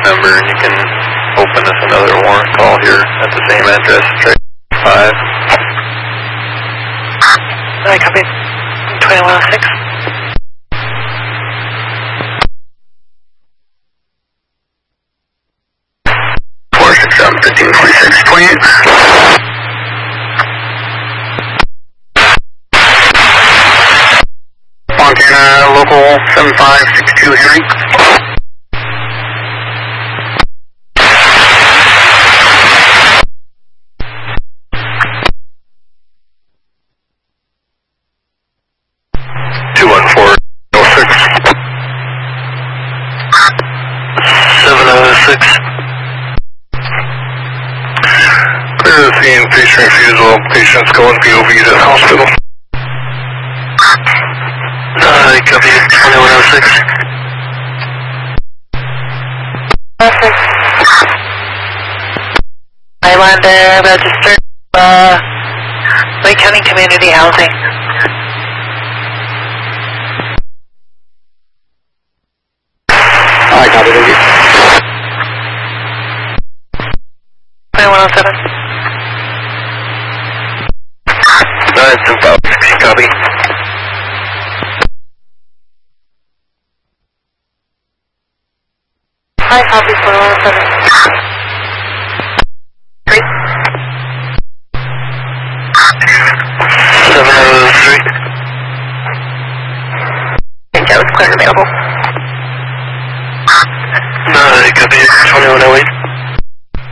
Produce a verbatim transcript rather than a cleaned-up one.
number and you can open us another warrant call here at the same address, five. I copy. twenty-one oh six. four six seven, fifteen twenty-six, twenty-eight. Montana local seven five six two Henry. two one four oh six. seven oh six. Clear the scene, patient refusal, patient's going P O V to the hospital. Uh, copy, twenty-one oh six. Perfect. Highlander registered, uh, Lake County Community Housing. I got it, twenty-one oh seven.